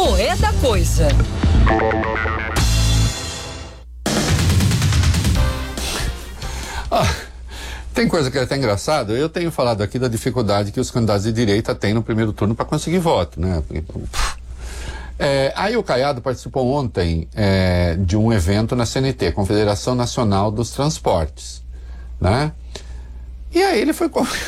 O É da Coisa. Tem coisa que é até engraçado. Eu tenho falado aqui da dificuldade que os candidatos de direita têm no primeiro turno para conseguir voto, né? Aí o Caiado participou ontem de um evento na CNT, Confederação Nacional dos Transportes, né? E aí ele foi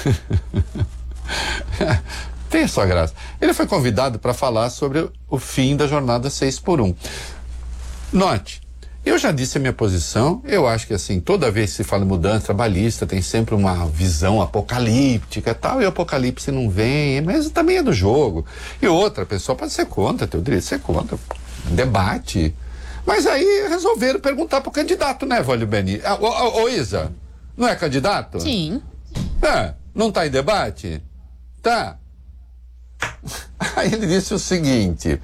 tem a sua graça. Ele foi convidado para falar sobre o fim da jornada 6x1. Note, eu já disse a minha posição. Eu acho que assim, toda vez que se fala em mudança trabalhista, tem sempre uma visão apocalíptica e tal, e o apocalipse não vem, mas também é do jogo. E outra pessoa pode ser contra, tem o direito de ser contra, debate. Mas aí resolveram perguntar pro candidato, né, Vólio Beni? Ô Isa, não é candidato? Sim. Não tá em debate? Tá. Aí ele disse o seguinte,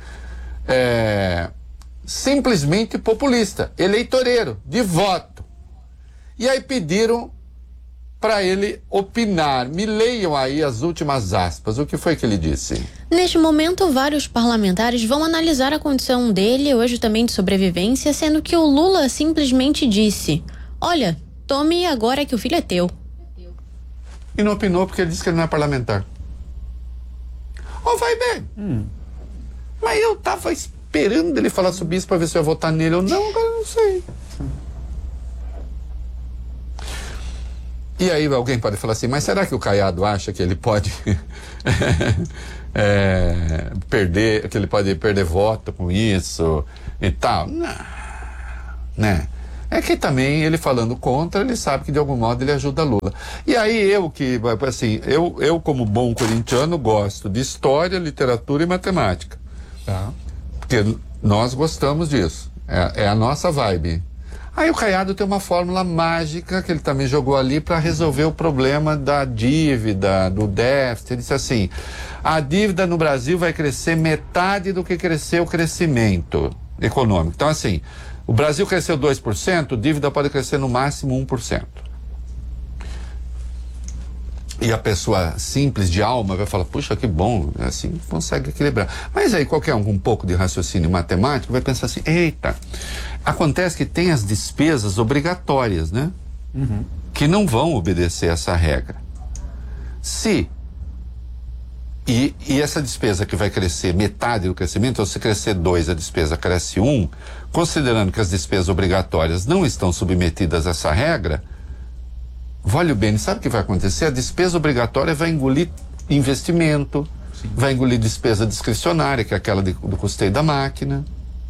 simplesmente populista, eleitoreiro, de voto. E aí pediram para ele opinar. Me leiam aí as últimas aspas. O que foi que ele disse? Neste momento, vários parlamentares vão analisar a condição dele, hoje também de sobrevivência, sendo que o Lula simplesmente disse: olha, tome agora que o filho é teu. E não opinou porque ele disse que ele não é parlamentar. Vai bem. Mas eu tava esperando ele falar sobre isso para ver se eu ia votar nele ou não, agora eu não sei. E aí alguém pode falar assim, mas será que o Caiado acha que ele pode que ele pode perder voto com isso e tal? Não, né? É que também ele falando contra, ele sabe que de algum modo ele ajuda Lula. E aí eu como bom corintiano gosto de história, literatura e matemática. Tá? Porque nós gostamos disso. É a nossa vibe. Aí o Caiado tem uma fórmula mágica que ele também jogou ali para resolver o problema da dívida, do déficit. Ele disse assim, a dívida no Brasil vai crescer metade do que cresceu o crescimento econômico. Então assim, o Brasil cresceu 2%, dívida pode crescer no máximo 1%. E a pessoa simples de alma vai falar, puxa, que bom, assim consegue equilibrar. Mas aí qualquer um com um pouco de raciocínio matemático vai pensar assim, eita, acontece que tem as despesas obrigatórias, né? Que não vão obedecer essa regra. E essa despesa que vai crescer metade do crescimento, ou se crescer 2, a despesa cresce 1, considerando que as despesas obrigatórias não estão submetidas a essa regra, Vólio Bene, sabe o que vai acontecer? A despesa obrigatória vai engolir investimento, vai engolir despesa discricionária, que é aquela do custeio da máquina.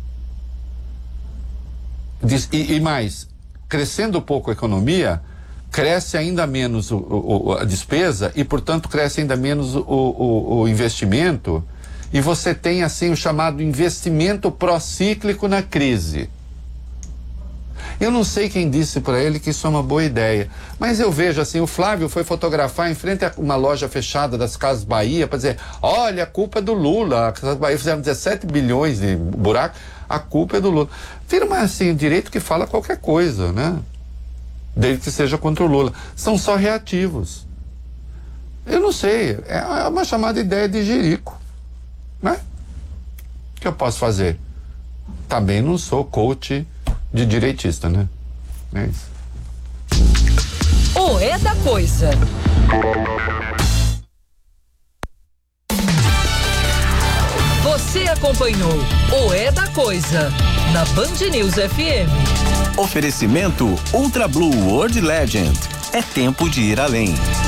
E mais, crescendo pouco a economia, cresce ainda menos a despesa e, portanto, cresce ainda menos o investimento, e você tem, assim, o chamado investimento procíclico na crise. Eu não sei quem disse para ele que isso é uma boa ideia, mas eu vejo assim, o Flávio foi fotografar em frente a uma loja fechada das Casas Bahia para dizer, olha, a culpa é do Lula, as Casas Bahia fizeram 17 bilhões de buraco, a culpa é do Lula. Vira assim, o direito que fala qualquer coisa, né? Desde que seja contra o Lula. São só reativos. Eu não sei, é uma chamada ideia de jirico, né? O que eu posso fazer? Também não sou coach de direitista, né? É isso. O É da Coisa. Você acompanhou o É da Coisa na Band News FM. Oferecimento Ultra Blue World Legend. É tempo de ir além.